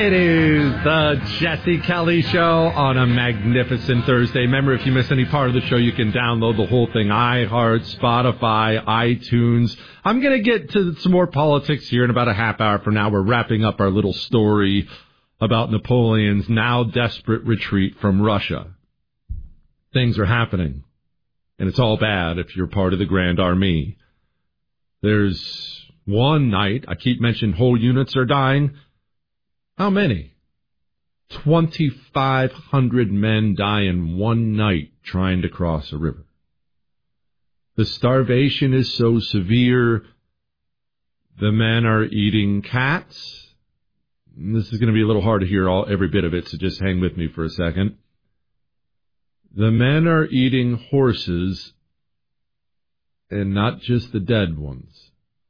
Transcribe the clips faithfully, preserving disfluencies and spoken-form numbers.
It is the Jesse Kelly Show on a magnificent Thursday. Remember, if you miss any part of the show, you can download the whole thing. iHeart, Spotify, iTunes. I'm going to get to some more politics here in about a half hour from now. We're wrapping up our little story about Napoleon's now desperate retreat from Russia. Things are happening, and it's all bad if you're part of the Grand Army. There's one night, I keep mentioning whole units are dying. How many? twenty-five hundred men die in one night trying to cross a river. The starvation is so severe, the men are eating cats. And this is going to be a little hard to hear all every bit of it, so just hang with me for a second. The men are eating horses, and not just the dead ones.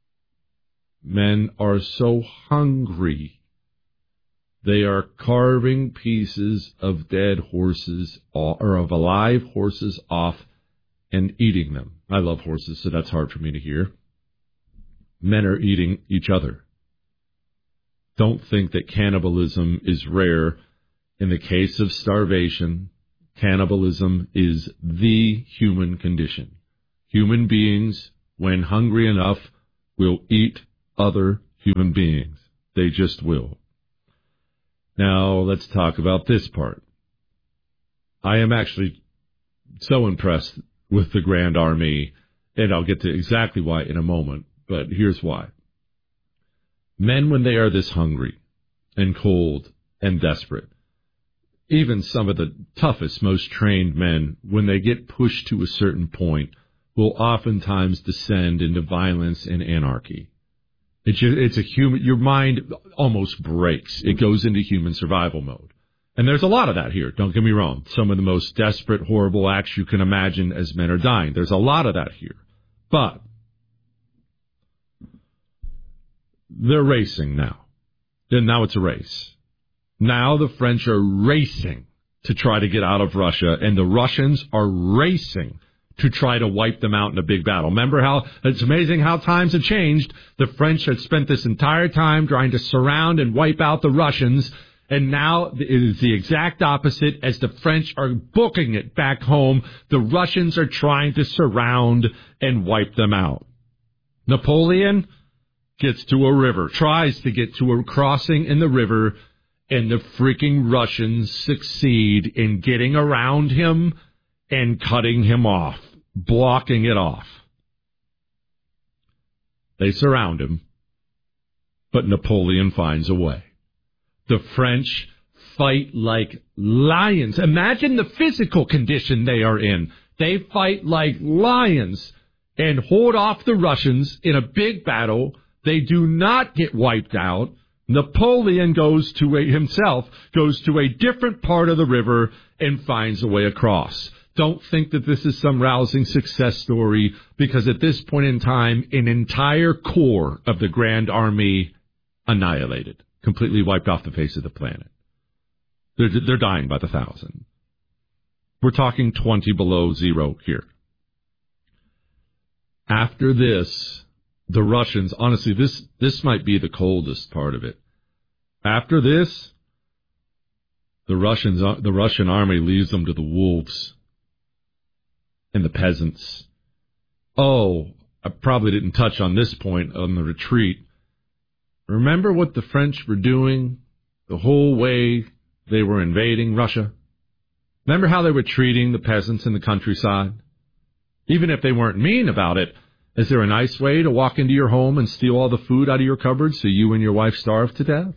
Men are so hungry, they are carving pieces of dead horses or of alive horses off and eating them. I love horses, so that's hard for me to hear. Men are eating each other. Don't think that cannibalism is rare. In the case of starvation, cannibalism is the human condition. Human beings, when hungry enough, will eat other human beings. They just will. Now, let's talk about this part. I am actually so impressed with the Grand Army, and I'll get to exactly why in a moment, but here's why. Men, when they are this hungry and cold and desperate, even some of the toughest, most trained men, when they get pushed to a certain point, will oftentimes descend into violence and anarchy. It's, just, it's a human, your mind almost breaks. It goes into human survival mode. And there's a lot of that here, don't get me wrong. Some of the most desperate, horrible acts you can imagine as men are dying. There's a lot of that here. But they're racing now. And now it's a race. Now the French are racing to try to get out of Russia, and the Russians are racing to try to wipe them out in a big battle. Remember how it's amazing how times have changed. The French had spent this entire time trying to surround and wipe out the Russians, and now it is the exact opposite. As the French are booking it back home, the Russians are trying to surround and wipe them out. Napoleon gets to a river, tries to get to a crossing in the river, and the freaking Russians succeed in getting around him and cutting him off, blocking it off. They surround him, but Napoleon finds a way. The French fight like lions. Imagine the physical condition they are in. They fight like lions and hold off the Russians in a big battle. They do not get wiped out. Napoleon goes to a, himself goes to a different part of the river and finds a way across. Don't think that this is some rousing success story, because at this point in time, an entire corps of the Grand Army annihilated, completely wiped off the face of the planet. They're, they're dying by the thousand. We're talking twenty below zero here. After this, the Russians, honestly, this, this might be the coldest part of it. After this, the Russians, the Russian army leaves them to the wolves and the peasants. Oh, I probably didn't touch on this point on the retreat. Remember what the French were doing the whole way they were invading Russia? Remember how they were treating the peasants in the countryside? Even if they weren't mean about it, is there a nice way to walk into your home and steal all the food out of your cupboard so you and your wife starve to death?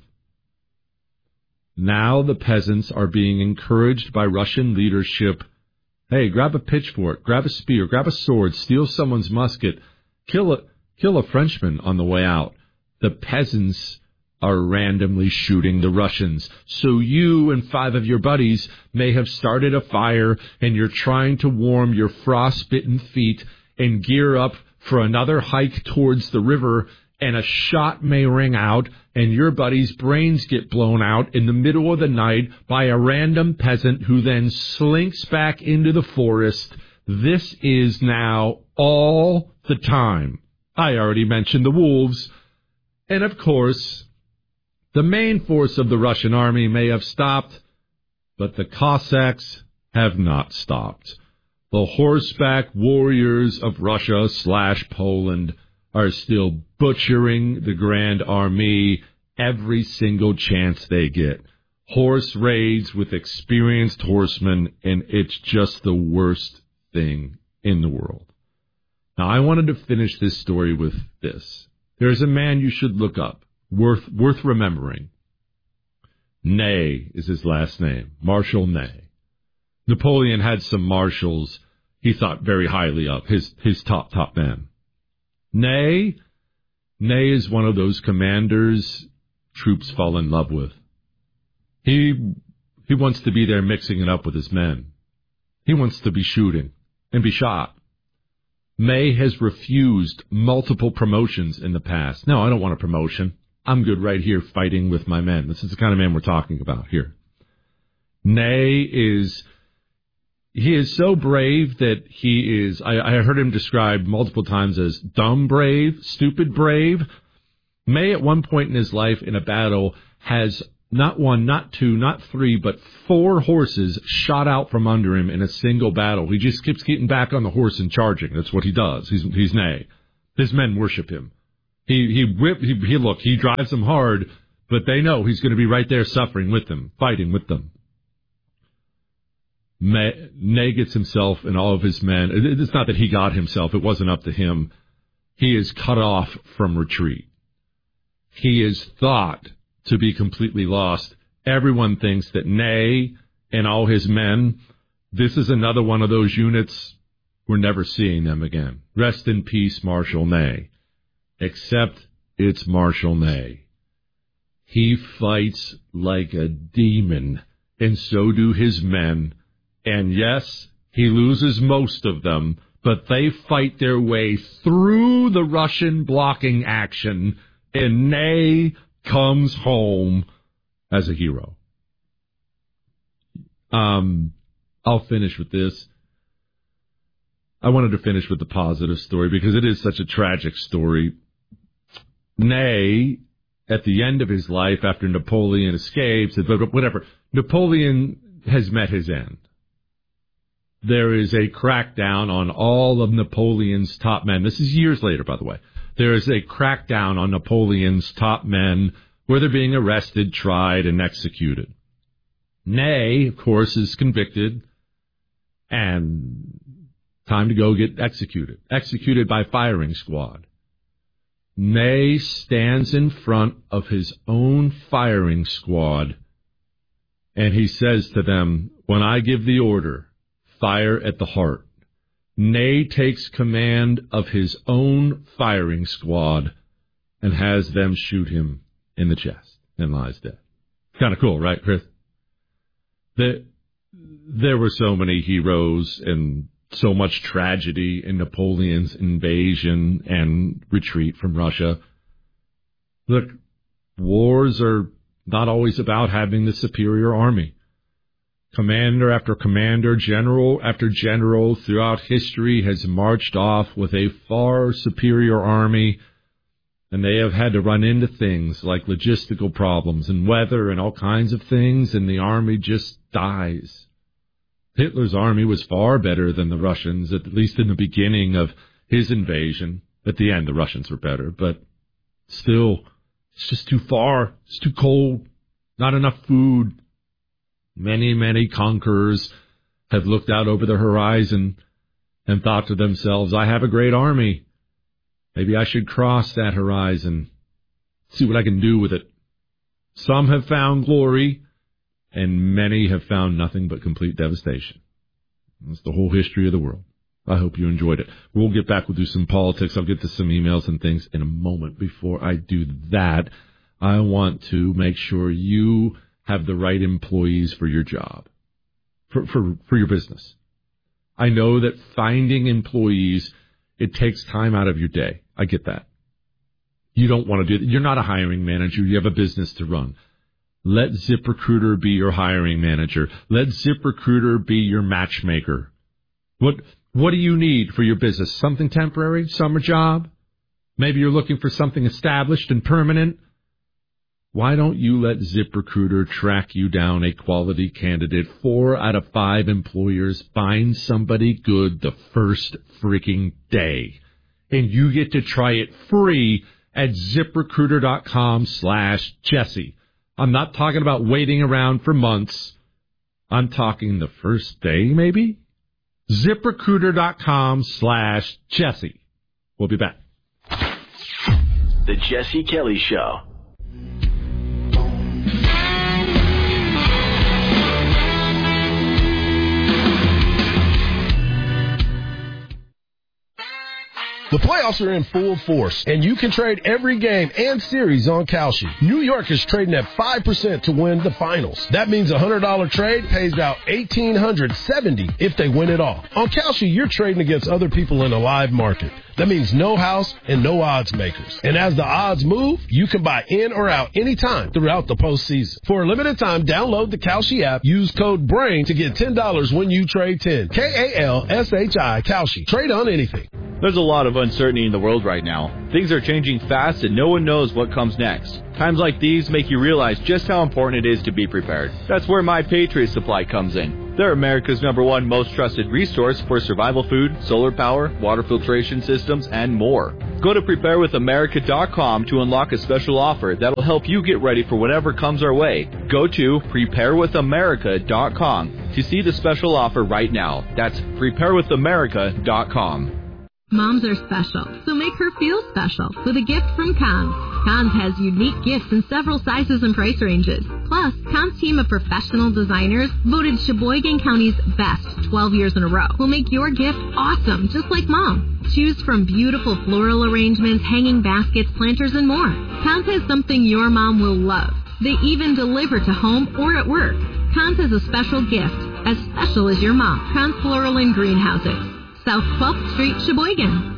Now the peasants are being encouraged by Russian leadership. Hey, grab a pitchfork, grab a spear, grab a sword, steal someone's musket, kill a, kill a Frenchman on the way out. The peasants are randomly shooting the Russians. So you and five of your buddies may have started a fire, and you're trying to warm your frostbitten feet and gear up for another hike towards the river, and a shot may ring out, and your buddy's brains get blown out in the middle of the night by a random peasant who then slinks back into the forest. This is now all the time. I already mentioned the wolves. And, of course, The main force of the Russian army may have stopped, but the Cossacks have not stopped. The horseback warriors of Russia slash Poland are still butchering the Grand Army every single chance they get. Horse raids with experienced horsemen, and it's just the worst thing in the world. Now, I wanted to finish this story with this. There's a man you should look up, worth worth remembering. Ney is his last name, Marshal Ney. Napoleon had some marshals he thought very highly of, his, his top, top men. Ney, Ney is one of those commanders troops fall in love with. He, he wants to be there mixing it up with his men. He wants to be shooting and be shot. Ney has refused multiple promotions in the past. No, I don't want a promotion. I'm good right here fighting with my men. This is the kind of man we're talking about here. Ney is, he is so brave that he is, I, I heard him described multiple times as dumb brave, stupid brave. Ney at one point in his life in a battle has not one, not two, not three, but four horses shot out from under him in a single battle. He just keeps getting back on the horse and charging. That's what he does. He's, he's Ney. His men worship him. He, he whip, he, he, look, he drives them hard, but they know he's going to be right there suffering with them, fighting with them. Ney gets himself and all of his men. It's not that he got himself. It wasn't up to him. He is cut off from retreat. He is thought to be completely lost. Everyone thinks that Ney and all his men, this is another one of those units, we're never seeing them again. Rest in peace, Marshal Ney. Except it's Marshal Ney. He fights like a demon, and so do his men. And yes, he loses most of them, but they fight their way through the Russian blocking action, and Ney comes home as a hero. Um, I'll finish with this. I wanted to finish with the positive story because it is such a tragic story. Ney, at the end of his life, after Napoleon escapes, but whatever, Napoleon has met his end. There is a crackdown on all of Napoleon's top men. This is years later, by the way. There is a crackdown on Napoleon's top men where they're being arrested, tried, and executed. Ney, of course, is convicted and time to go get executed. Executed by firing squad. Ney stands in front of his own firing squad and he says to them, when I give the order, fire at the heart. Ney takes command of his own firing squad and has them shoot him in the chest and lies dead. Kind of cool, right, Chris? There, there were so many heroes and so much tragedy in Napoleon's invasion and retreat from Russia. Look, wars are not always about having the superior army. Commander after commander, general after general throughout history has marched off with a far superior army, and they have had to run into things like logistical problems and weather and all kinds of things, and the army just dies. Hitler's army was far better than the Russians, at least in the beginning of his invasion. At the end, the Russians were better, but still, it's just too far. It's too cold. Not enough food. Many, many conquerors have looked out over the horizon and thought to themselves, I have a great army. Maybe I should cross that horizon, see what I can do with it. Some have found glory, and many have found nothing but complete devastation. That's the whole history of the world. I hope you enjoyed it. We'll get back. We'll do some politics. I'll get to some emails and things in a moment. Before I do that, I want to make sure you have the right employees for your job, for, for, for your business. I know that finding employees, it takes time out of your day. I get that. You don't want to do that. You're not a hiring manager. You have a business to run. Let ZipRecruiter be your hiring manager. Let ZipRecruiter be your matchmaker. What, what do you need for your business? Something temporary? Summer job? Maybe you're looking for something established and permanent? Why don't you let ZipRecruiter track you down a quality candidate? Four out of five employers find somebody good the first freaking day. And you get to try it free at ZipRecruiter.com slash Jesse. I'm not talking about waiting around for months. I'm talking the first day, maybe? ZipRecruiter.com slash Jesse. We'll be back. The Jesse Kelly Show. The playoffs are in full force, and you can trade every game and series on Kalshi. New York is trading at five percent to win the finals. That means a one hundred dollars trade pays out one thousand eight hundred seventy dollars if they win it all. On Kalshi, you're trading against other people in a live market. That means no house and no odds makers. And as the odds move, you can buy in or out anytime throughout the postseason. For a limited time, download the Kalshi app. Use code BRAIN to get ten dollars when you trade ten. K A L S H I, Kalshi. Trade on anything. There's a lot of uncertainty in the world right now. Things are changing fast and no one knows what comes next. Times like these make you realize just how important it is to be prepared. That's where My Patriot Supply comes in. They're America's number one most trusted resource for survival food, solar power, water filtration systems, and more. Go to prepare with america dot com to unlock a special offer that'll help you get ready for whatever comes our way. Go to prepare with america dot com to see the special offer right now. That's prepare with america dot com. Moms are special, so make her feel special with a gift from Cons. Cons has unique gifts in several sizes and price ranges. Plus, Cons' team of professional designers, voted Sheboygan County's best twelve years in a row, will make your gift awesome, just like Mom. Choose from beautiful floral arrangements, hanging baskets, planters, and more. Cons has something your mom will love. They even deliver to home or at work. Cons has a special gift, as special as your mom. Cons Floral and Greenhouses. South twelfth Street, Sheboygan.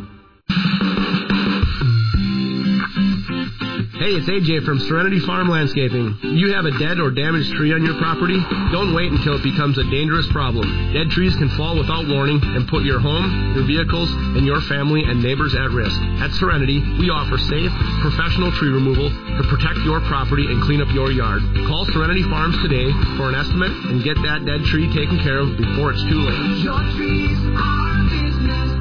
Hey, it's A J from Serenity Farm Landscaping. You have a dead or damaged tree on your property? Don't wait until it becomes a dangerous problem. Dead trees can fall without warning and put your home, your vehicles, and your family and neighbors at risk. At Serenity, we offer safe, professional tree removal to protect your property and clean up your yard. Call Serenity Farms today for an estimate and get that dead tree taken care of before it's too late. Your trees are business.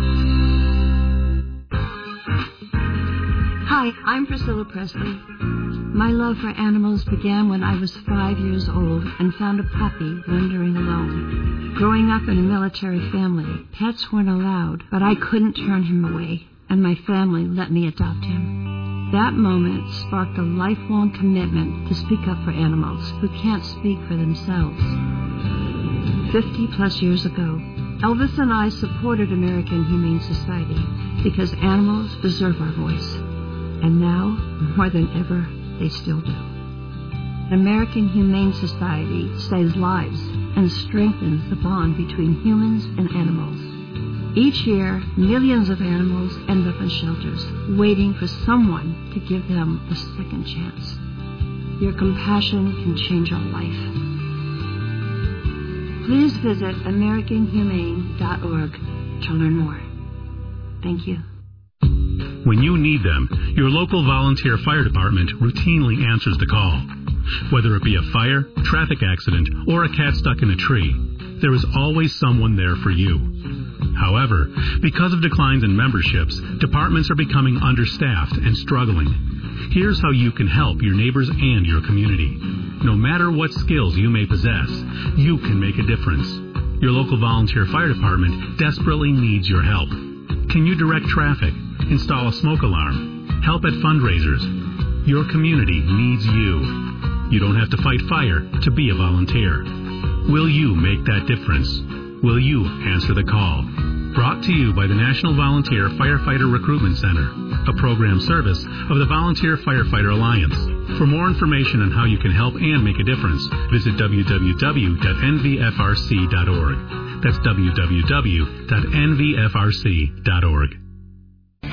Hi, I'm Priscilla Presley. My love for animals began when I was five years old and found a puppy wandering alone. Growing up in a military family, pets weren't allowed, but I couldn't turn him away, and my family let me adopt him. That moment sparked a lifelong commitment to speak up for animals who can't speak for themselves. Fifty plus years ago, Elvis and I supported American Humane Society because animals deserve our voice. And now, more than ever, they still do. American Humane Society saves lives and strengthens the bond between humans and animals. Each year, millions of animals end up in shelters, waiting for someone to give them a second chance. Your compassion can change a life. Please visit american humane dot org to learn more. Thank you. When you need them, your local volunteer fire department routinely answers the call. Whether it be a fire, traffic accident, or a cat stuck in a tree, there is always someone there for you. However, because of declines in memberships, departments are becoming understaffed and struggling. Here's how you can help your neighbors and your community. No matter what skills you may possess, you can make a difference. Your local volunteer fire department desperately needs your help. Can you direct traffic? Install a smoke alarm? Help at fundraisers? Your community needs you. You don't have to fight fire to be a volunteer. Will you make that difference? Will you answer the call? Brought to you by the National Volunteer Firefighter Recruitment Center, a program service of the Volunteer Firefighter Alliance. For more information on how you can help and make a difference, visit w w w dot n v f r c dot org. That's w w w dot n v f r c dot org.